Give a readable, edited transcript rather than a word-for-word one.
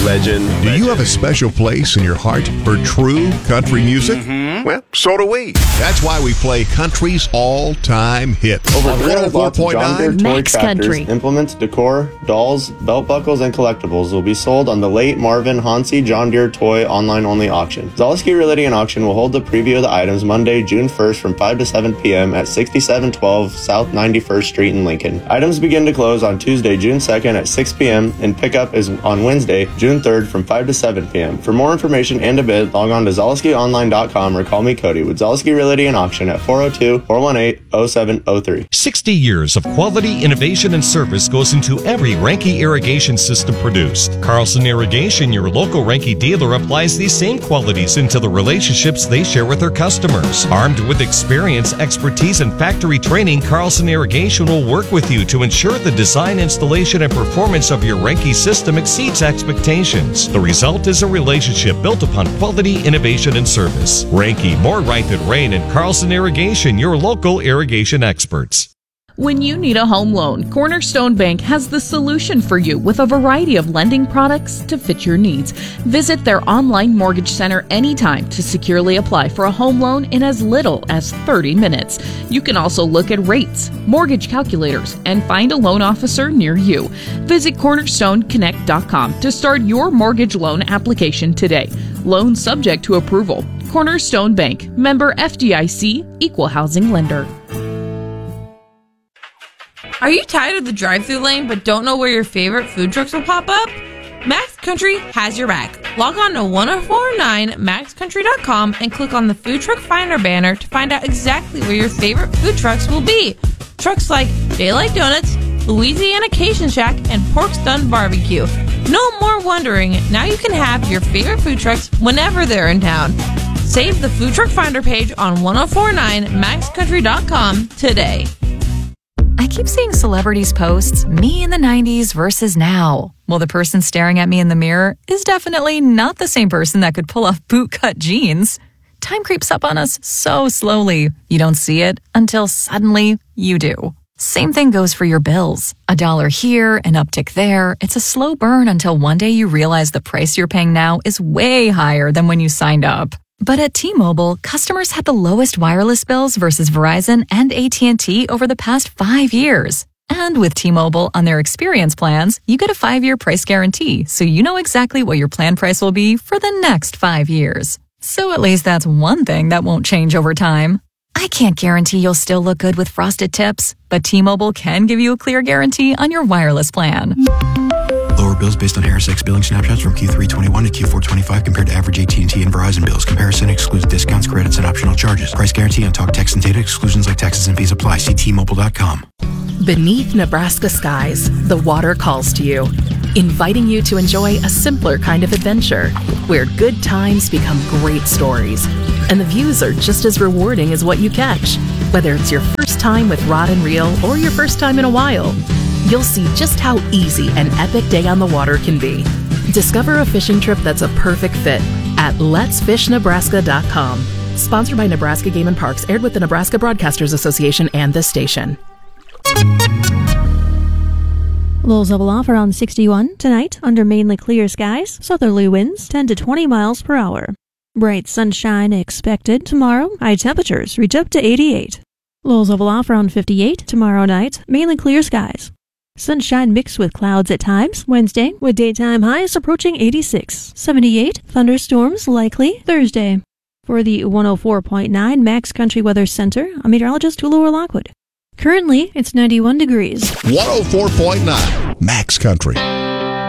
Legend. Do you have a special place in your heart for true country music? Well, so do we. That's why we play country's all-time hit. Over 300 lots of John Deere 104.9 toy Max tractors, Country. implements, decor, dolls, belt buckles, and collectibles will be sold on the late Marvin Hansi John Deere Toy online-only auction. Zaleski Realty and Auction will hold the preview of the items Monday, June 1st from 5 to 7 p.m. at 6712 South 91st Street in Lincoln. Items begin to close on Tuesday, June 2nd at 6 p.m. and pickup is on Wednesday, June 3rd from 5 to 7 p.m. For more information and a bid, log on to ZaleskiOnline.com or call me Cody with Zaleski Realty and Auction at 402-418-0703. 60 years of quality, innovation, and service goes into every Ranke irrigation system produced. Carlson Irrigation, your local Ranke dealer, applies these same qualities into the relationships they share with their customers. Armed with experience, expertise, and factory training, Carlson Irrigation will work with you to ensure the design, installation, and performance of your Ranke system exceeds expectations. The result is a relationship built upon quality, innovation, and service. Ranke, more right than rain, and Carlson Irrigation, your local irrigation experts. When you need a home loan, Cornerstone Bank has the solution for you with a variety of lending products to fit your needs. Visit their online mortgage center anytime to securely apply for a home loan in as little as 30 minutes. You can also look at rates, mortgage calculators, and find a loan officer near you. Visit cornerstoneconnect.com to start your mortgage loan application today. Loan subject to approval. Cornerstone Bank, member FDIC, equal housing lender. Are you tired of the drive-thru lane but don't know where your favorite food trucks will pop up? Max Country has your back. Log on to 1049maxcountry.com and click on the Food Truck Finder banner to find out exactly where your favorite food trucks will be. Trucks like Daylight Donuts, Louisiana Cation Shack, and Pork's Done Barbecue. No more wondering. Now you can have your favorite food trucks whenever they're in town. Save the Food Truck Finder page on 1049maxcountry.com today. I keep seeing celebrities posts, me in the 90s versus now. Well, the person staring at me in the mirror is definitely not the same person that could pull off bootcut jeans. Time creeps up on us so slowly. You don't see it until suddenly you do. Same thing goes for your bills. $1 here, an uptick there. It's a slow burn until one day you realize the price you're paying now is way higher than when you signed up. But at T-Mobile, customers had the lowest wireless bills versus Verizon and AT&T over the past 5 years. And with T-Mobile on their experience plans, you get a 5-year price guarantee, so you know exactly what your plan price will be for the next 5 years. So at least that's one thing that won't change over time. I can't guarantee you'll still look good with frosted tips, but T-Mobile can give you a clear guarantee on your wireless plan. Lower bills based on HarrisX billing snapshots from Q3 21 to Q4 25 compared to average AT&T and Verizon bills. Comparison excludes discounts, credits, and optional charges. Price guarantee on talk, text, and data. Exclusions like taxes and fees apply. See T-Mobile.com. Beneath Nebraska skies, the water calls to you, inviting you to enjoy a simpler kind of adventure where good times become great stories. And the views are just as rewarding as what you catch. Whether it's your first time with rod and reel or your first time in a while, you'll see just how easy an epic day on the water can be. Discover a fishing trip that's a perfect fit at letsfishnebraska.com. Sponsored by Nebraska Game and Parks, aired with the Nebraska Broadcasters Association and this station. Lows level off around 61 tonight under mainly clear skies. Southerly winds 10 to 20 miles per hour. Bright sunshine expected tomorrow. High temperatures reach up to 88. Lows level off around 58 tomorrow night. Mainly clear skies. Sunshine mixed with clouds at times Wednesday, with daytime highs approaching 86. 78 thunderstorms likely Thursday. For the 104.9 Max Country Weather Center, I'm meteorologist Hulu Lockwood. Currently, it's 91 degrees. 104.9 Max Country.